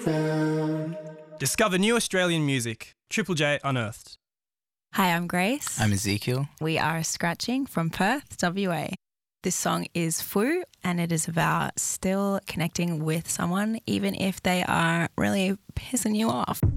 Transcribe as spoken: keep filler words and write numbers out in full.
Discover new Australian music. Triple J Unearthed. Hi, I'm Grace. I'm Ezekiel. We are Scratching from Perth, W A. This song is Foo, and it is about still connecting with someone even if they are really pissing you off.